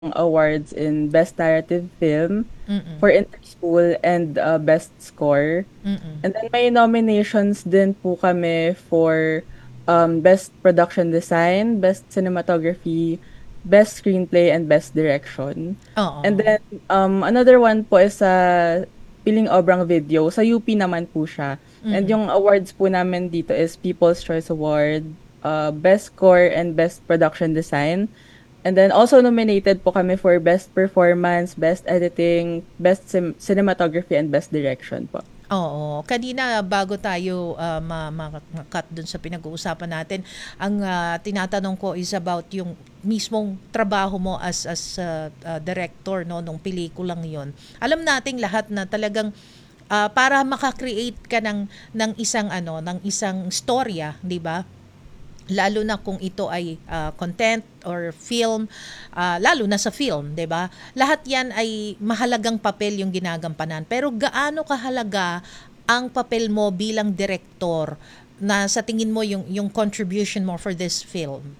awards in Best Narrative Film Mm. for Interschool and Best Score. Mm. And then may nominations din po kami for Best Production Design, Best Cinematography, Best Screenplay, and Best Direction. And Oo. then another one po is sa Piling Obrang Video. Sa UP naman po siya. And Mm. yung awards po namin dito is People's Choice Award, Best Score, and Best Production Design. And then also nominated po kami for Best Performance, Best Editing, Best Cinematography, and Best Direction po. Oo, kanina bago tayo cut dun sa pinag-uusapan natin, ang tinatanong ko is about yung mismong trabaho mo as director no nung pelikulang 'yon. Alam nating lahat na talagang para maka-create ka ng isang ng isang storya, 'di ba? Lalo na kung ito ay content or film, lalo na sa film, 'di ba? Lahat 'yan ay mahalagang papel yung ginagampanan. Pero gaano kahalaga ang papel mo bilang direktor na sa tingin mo yung contribution mo for this film?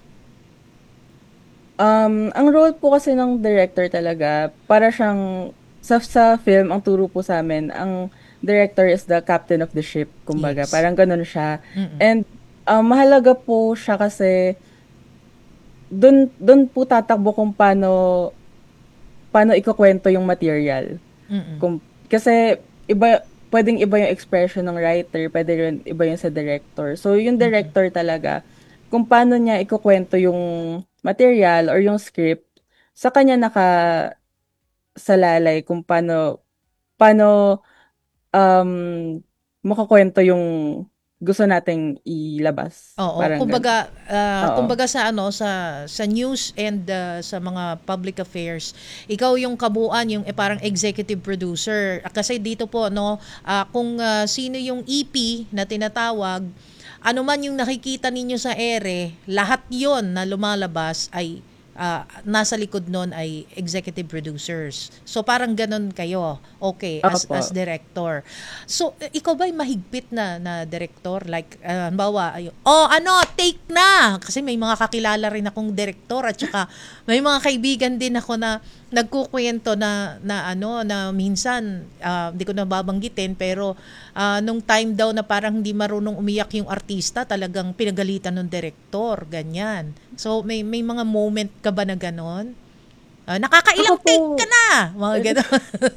Ang role po kasi ng director talaga, para siyang sa film, ang turo po sa amin, ang director is the captain of the ship, kumbaga. Yes. Parang ganun siya. Mm. And mahalaga po siya kasi dun po tatakbo kung paano ikukwento yung material. Mm. Kasi pwedeng iba yung expression ng writer, pwede rin iba yung sa director. So yung Mm. director talaga, kung paano niya ikukwento yung material or yung script, sa kanya nakasalalay kung paano um, makakwento yung gusto nating ilabas. Oo, Parang ganun. Oo. kumbaga sa news and sa mga public affairs, ikaw yung kabuuan, yung parang executive producer. Kasi dito po no, kung sino yung EP na tinatawag, ano man yung nakikita ninyo sa ere, lahat 'yon na lumalabas ay nasa likod nun ay executive producers. So parang ganun kayo. Okay, as Opo. director. So ikaw ba mahigpit na director, like halimbawa oh ano, take na kasi may mga kakilala rin akong director at saka may mga kaibigan din ako na nagkukwento na minsan hindi ko na babanggitin pero nung time daw na parang hindi marunong umiyak yung artista, talagang pinagalitan ng director, ganyan. So may mga moment ka ba na ganon? Ako Nakakailang po, take ka na, mga ganon.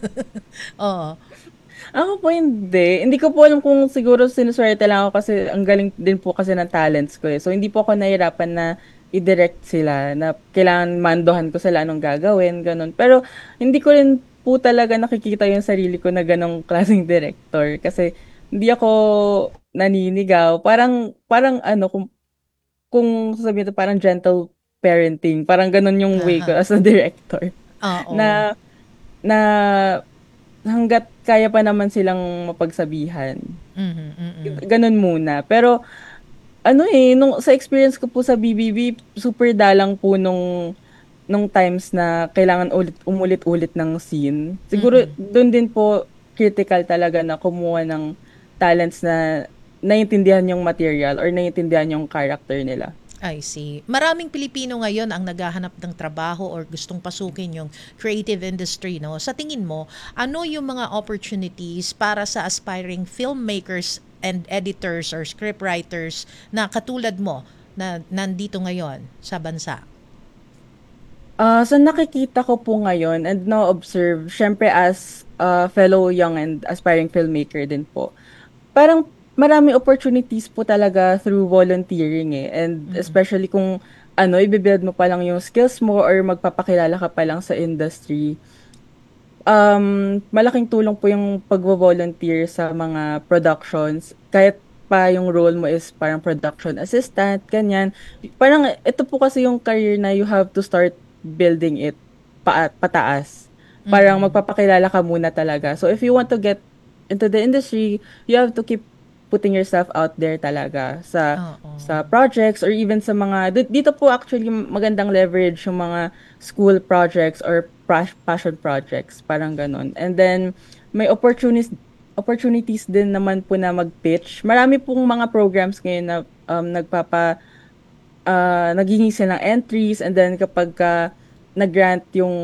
Oo. ako po hindi. Hindi ko po alam kung siguro sinuswerte lang ako kasi ang galing din po kasi ng talents ko eh. So hindi po ako nahirapan na i-direct sila na kailangan mandohan ko sila anong gagawin, ganun. Pero hindi ko rin po talaga nakikita yung sarili ko na ganong klaseng director kasi hindi ako naninigaw. Parang ano, kung sasabihin ito, parang gentle parenting. Parang ganun yung way ko Aha. as a director. Oo. Na, na hangga't kaya pa naman silang mapagsabihan. Mhm, mm. Ganun muna. Pero ano eh, sa experience ko po sa BBB, super dalang po nung times na kailangan umulit-ulit ng scene. Siguro Mm. doon din po critical talaga na kumuha ng talents na naiintindihan yung material or naiintindihan yung character nila. I see. Maraming Pilipino ngayon ang naghahanap ng trabaho or gustong pasukin yung creative industry, no? Sa tingin mo, ano yung mga opportunities para sa aspiring filmmakers and editors or scriptwriters na katulad mo na nandito ngayon sa bansa? Sa nakikita ko po ngayon and na-observe, syempre as a fellow young and aspiring filmmaker din po, parang marami opportunities po talaga through volunteering eh. And Mm. especially kung ibibuild mo pa lang yung skills mo or magpapakilala ka pa lang sa industry. Malaking tulong po yung pagvo-volunteer sa mga productions. Kahit pa yung role mo is parang production assistant, ganyan. Parang ito po kasi yung career na you have to start building it pataas. Parang Mm. magpapakilala ka muna talaga. So if you want to get into the industry, you have to keep putting yourself out there talaga Oo. sa projects or even sa mga dito po actually magandang leverage yung mga school projects or passion projects, parang ganun. And then may opportunities din naman po na mag-pitch. Marami pong mga programs ngayon na naghingi sila ng entries and then kapag ka nag-grant yung